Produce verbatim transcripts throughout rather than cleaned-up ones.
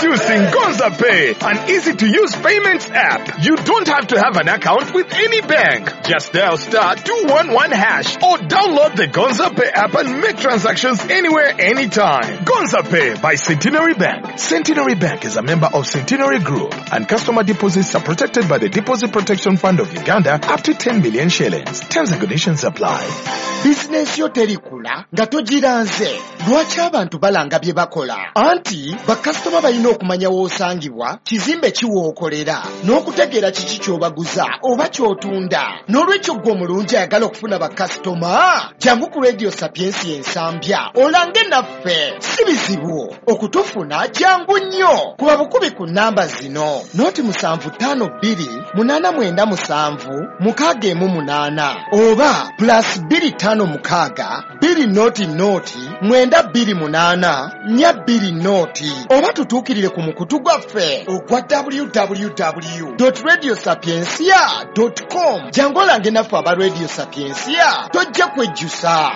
Introducing Gonza Pay, an easy-to-use payments app. You don't have to have an account with any bank. Just dial star two one one hash or download the Gonza Pay app and make transactions anywhere, anytime. Gonza Pay by Centenary Bank. Centenary Bank is a member of Centenary Group, and customer deposits are protected by the Deposit Protection Fund of Uganda up to ten million shillings. Terms and conditions apply. Business yo terikula nga togiranze. Lwaki abantu balanga bye bakola? Anti bakasitoma balina okumanya w'osangibwa, kizimbe kiwookolera, n'okutegeera kiki ky'obaguza oba ky'otunda. N'olwekyo gwe omulungi ayagala okufuna bakasitoma, jangu ku Radio Sapiensi ensambya olange naffe. Si bizibu okutufuna, jangu nnyo. Kuba bukubi ku nnamba zino: noti musanvu ttaano bbiri munaana mwenda musanvu mukaaga emu munaana, oba plus bbiri ttaano mukaaga bbiri noti noti mwenda bbiri munaana nnya bbiri noti, oba tutuukirire ku mukutu gwaffe ogwa w w w dot radio sapiensia dot com. jangu olange naffe aba Radio Sapiensia, tojja kwejjusa.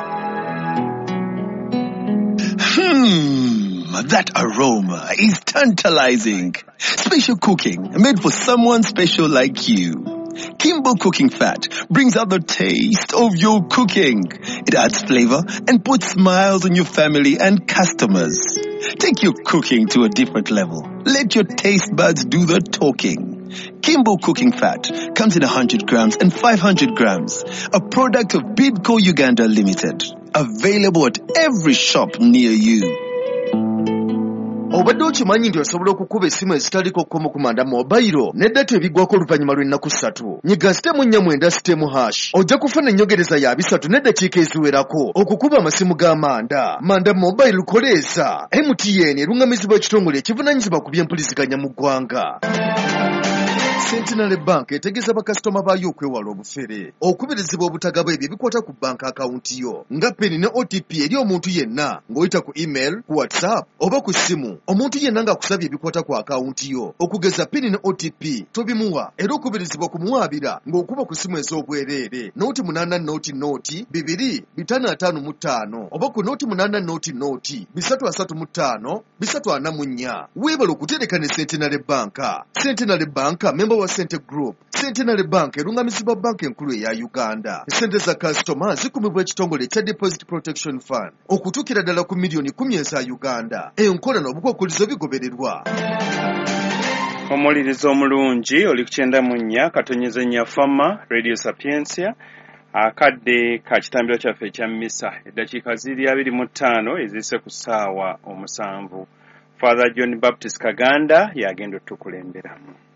Hmm, that aroma is tantalizing. Special cooking made for someone special like you. Kimbo Cooking Fat brings out the taste of your cooking. It adds flavor and puts smiles on your family and customers. Take your cooking to a different level. Let your taste buds do the talking. Kimbo Cooking Fat comes in one hundred grams and five hundred grams. A product of Bidco Uganda Limited. Available at every shop near you. Obadde okimanyi nti osobola okukuba essimu ezitaliko kkomo ku manda mobile ne data ebiggwako oluvannyuma lw'ennaku ssatu. Nyiga sitemu nnya mwenda sitemu hash. Ojja kufuna ennyongereza ya bisatu n'eddakiika eziwerako okukuba amasimu g'amanda. Manda mobile lukoleeza. M T N erungamizibwa ekitongole ekivunaanyizibwa ku by'empuliziganya mu ggwanga. Centenary Bank etegeeza bakasitoma baayo okwewala obufere, okubirizibwa obutagaba ebyo ebikwata ku bank akawunti yo, nga peni ne O T P eri omuntu yenna ng'oyita ku email, ku WhatsApp oba ku ssimu. Omuntu yenna ng'akusabye ebikwata ku akawunti yo, okugeza peni ne O T P tobimuwa, era okubirizibwa kumuwaabira ng'okuba ku ssimu ez'obwereere, nooti munaana nooti nooti bibiri bitaano ataano mu ttaano oba ku nooti munaana nooti nooti bisatu asatu mu ttaano bisatu ana mu nnya. Weebala okutereka ne Centenary Bank. Centenary Bank member wa Cente Group. Centenary Bank erungamizibwa banka enkulu eya Uganda. Sente za customer zikumibwa ekitongole ekya Deposit Protection Fund okutuukira ddala ku miliyoni kumi eza Uganda. Enkola n'obukwakkulizo bigobererwa. Omulirizo omulungi oli ku kyenda mu nnya katonyeza nnya fama Radio Sapiensia. Akadde ka kitambiro kyaffe ekya mmisa eddakiika ziri abiri mu ttaano ezise ku ssaawa omusanvu. Father John Baptist Kaganda yagenda otukulemberamu.